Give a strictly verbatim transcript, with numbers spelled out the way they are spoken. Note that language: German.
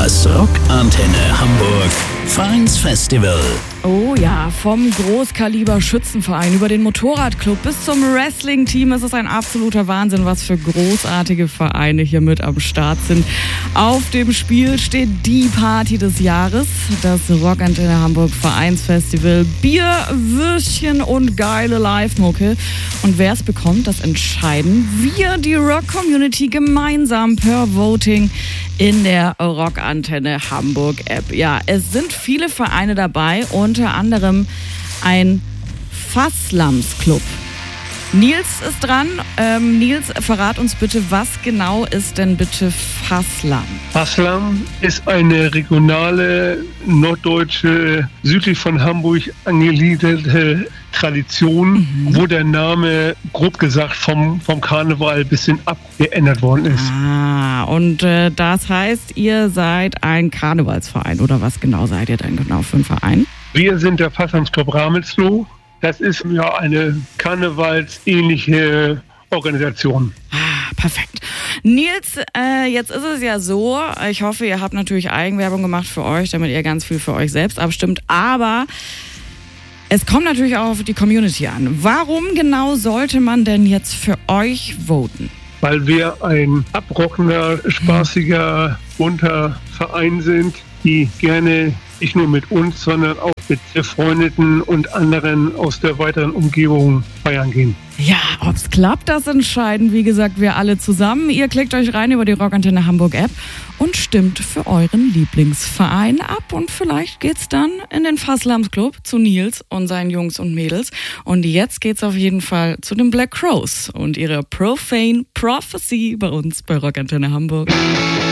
Das Rockantenne Hamburg Vereinsfestival. Oh ja, vom Großkaliber-Schützenverein über den Motorradclub bis zum Wrestling-Team. Es ist ein absoluter Wahnsinn, was für großartige Vereine hier mit am Start sind. Auf dem Spiel steht die Party des Jahres, das Rockantenne Hamburg Vereinsfestival. Bier, Würstchen und geile Live-Mucke. Und wer es bekommt, das entscheiden wir, die Rock-Community, gemeinsam per Voting in der Rockantenne Hamburg App. Ja, es sind viele Vereine dabei, unter anderem ein Fasslams-Club. Nils ist dran. Ähm, Nils, verrat uns bitte, was genau ist denn bitte Fasslam? Fasslam ist eine regionale, norddeutsche, südlich von Hamburg angegliederte Tradition, mhm. wo der Name, grob gesagt, vom, vom Karneval ein bisschen abgeändert worden ist. Ah, und äh, das heißt, ihr seid ein Karnevalsverein, oder was genau seid ihr denn genau für ein Verein? Wir sind der Fasslamsclub Ramelsloh. Das ist ja eine karnevalsähnliche Organisation. Ah, perfekt. Nils, äh, jetzt ist es ja so, ich hoffe, ihr habt natürlich Eigenwerbung gemacht für euch, damit ihr ganz viel für euch selbst abstimmt, aber es kommt natürlich auch auf die Community an. Warum genau sollte man denn jetzt für euch voten? Weil wir ein abrockender, spaßiger, bunter Verein sind, die gerne nicht nur mit uns, sondern auch mit befreundeten und anderen aus der weiteren Umgebung feiern gehen. Ja, ob's klappt, das entscheiden, wie gesagt, wir alle zusammen. Ihr klickt euch rein über die Rockantenne Hamburg App und stimmt für euren Lieblingsverein ab. Und vielleicht geht's dann in den Fasslams Club zu Nils und seinen Jungs und Mädels. Und jetzt geht's auf jeden Fall zu den Black Crowes und ihrer Profane Prophecy bei uns bei Rockantenne Hamburg.